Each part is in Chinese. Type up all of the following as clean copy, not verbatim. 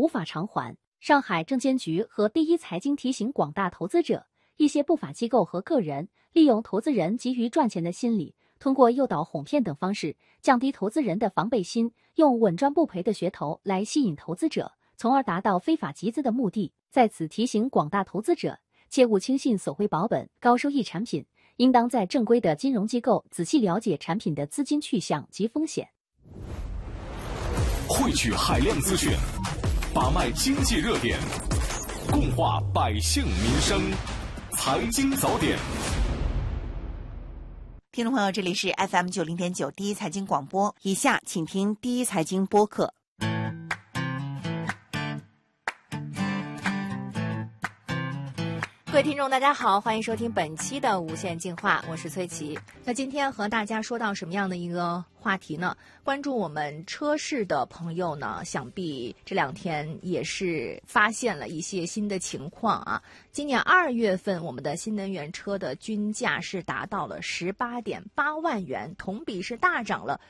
无法偿还。上海证监局和第一财经提醒广大投资者，一些不法机构和个人利用投资人急于赚钱的心理，通过诱导、哄骗等方式，降低投资人的防备心，用稳赚不赔的噱头来吸引投资者，从而达到非法集资的目的。在此提醒广大投资者，切勿轻信索回保本、高收益产品，应当在正规的金融机构仔细了解产品的资金去向及风险。 汇聚海量资讯，把脉经济热点，共话百姓民生，财经早点。 听众朋友，这里是 FM90.9 第一财经广播，以下请听第一财经播客。 各位听众大家好，欢迎收听本期的无限进化，我是崔琦。那今天和大家说到什么样的一个话题呢？关注我们车市的朋友呢，想必这两天也是发现了一些新的情况啊。今年2月份，我们的新能源车的均价是达到了18.8万元，同比是大涨了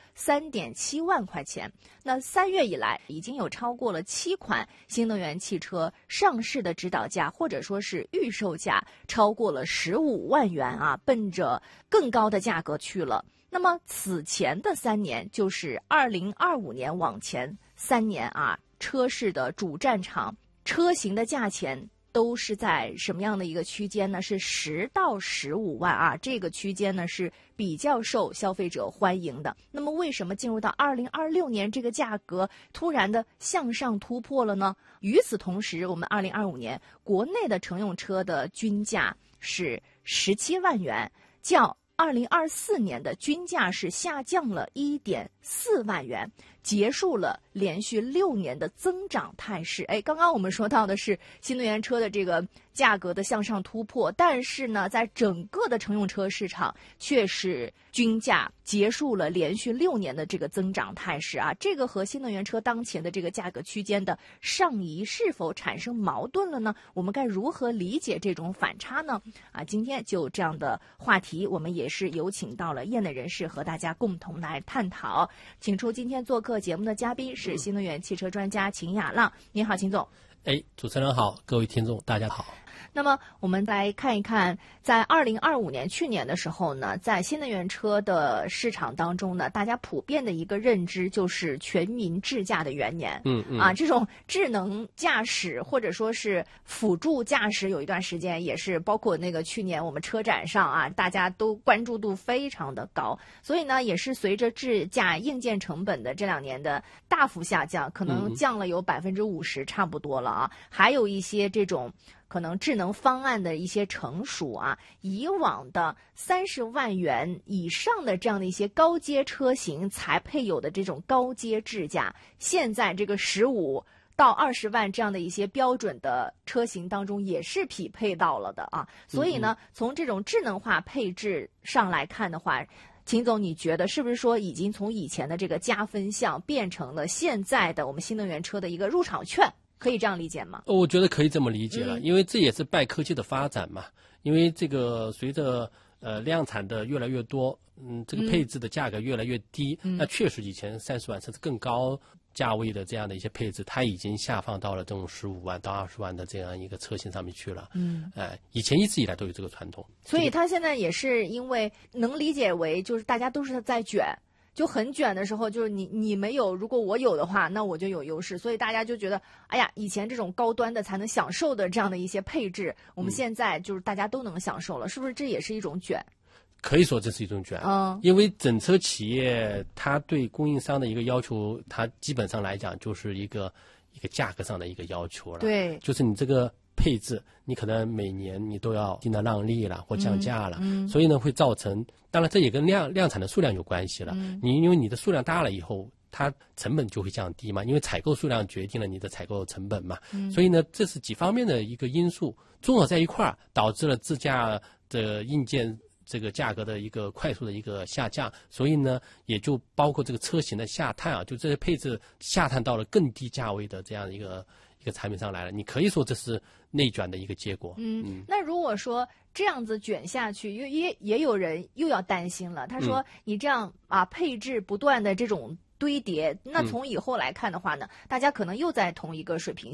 3.7万块钱。那3月以来，已经有超过了7款新能源汽车上市的指导价或者说是预售价超过了15万元啊，奔着更高的价格去了。那么此前的3年，就是2025年往前3年啊，车市的主战场车型的价钱都是在什么样的一个区间呢？是10到15万啊，这个区间呢是比较受消费者欢迎的。那么为什么进入到2026年这个价格突然的向上突破了呢？与此同时，我们2025年国内的乘用车的均价是17万元，较2024年的均价是下降了1.4万元，结束了连续6年的增长态势。刚刚我们说到的是新能源车的这个价格的向上突破，但是呢，在整个的乘用车市场却是均价结束了连续6年的这个增长态势啊。这个和新能源车当前的这个价格区间的上移是否产生矛盾了呢？我们该如何理解这种反差呢？今天就这样的话题，我们也是有请到了业内人士和大家共同来探讨。请出今天做客节目的嘉宾是新能源汽车专家秦雅浪。您好，秦总。 主持人好，各位听众大家好。 那么我们来看一看，在2025年去年的时候呢，在新能源车的市场当中呢，大家普遍的一个认知就是全民智驾的元年。这种智能驾驶或者说是辅助驾驶，有一段时间也是包括那个去年我们车展上啊，大家都关注度非常的高。所以呢，也是随着智驾硬件成本的这2年的大幅下降，可能降了有50%差不多了啊。还有一些这种可能智能方案的一些成熟啊，以往的30万元以上的这样的一些高阶车型才配有的这种高阶智驾，现在这个15到20万这样的一些标准的车型当中也是匹配到了的啊。所以呢，从这种智能化配置上来看的话，秦总，你觉得是不是说已经从以前的这个加分项变成了现在的我们新能源车的一个入场券？可以这样理解吗？ 我觉得可以这么理解了，因为这也是拜科技的发展嘛。因为这个随着量产的越来越多，这个配置的价格越来越低，那确实以前30万甚至更高价位的这样的一些配置，它已经下放到了这种15万到20万的这样一个车型上面去了。以前一直以来都有这个传统， 所以它现在也是因为能理解为就是大家都是在卷。就很卷的时候，就是你没有，如果我有的话，那我就有优势，所以大家就觉得，哎呀，以前这种高端的才能享受的这样的一些配置，我们现在就是大家都能享受了，是不是？这也是一种卷？ 可以说这是一种卷，因为整车企业它对供应商的一个要求，它基本上来讲就是一个价格上的一个要求了。 对，就是你这个配置，你可能每年你都要定的让利了或降价了，所以呢会造成，当然这也跟量产的数量有关系了。因为你的数量大了以后，它成本就会降低嘛，因为采购数量决定了你的采购成本嘛。所以呢，这是几方面的一个因素综合在一块儿，导致了自驾的硬件这个价格的一个快速的一个下降，所以呢，也就包括这个车型的下探啊，就这些配置下探到了更低价位的这样一个产品上来了。你可以说这是内卷的一个结果。 那如果说这样子卷下去，也有人又要担心了。他说你这样配置不断的这种堆叠。那从以后来看的话呢，大家可能又在同一个水平